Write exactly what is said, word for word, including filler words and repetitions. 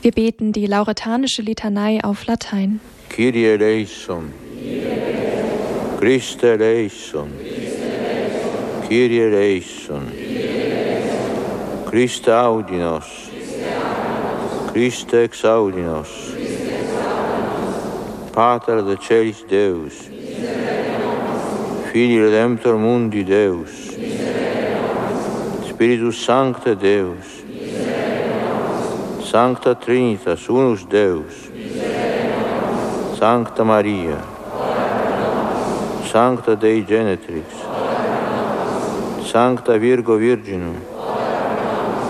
Wir beten die lauretanische Litanei auf Latein. Kyrie eleison, Christe eleison, Kyrie eleison, Christe audi nos, Christe exaudi nos, Pater de celis Deus, Filii Redemptor mundi Deus, Spiritus Sancte Deus, Sancta Trinitas, unus Deus, Sancta Maria, Sancta Dei Genetrix, Sancta Virgo Virginum,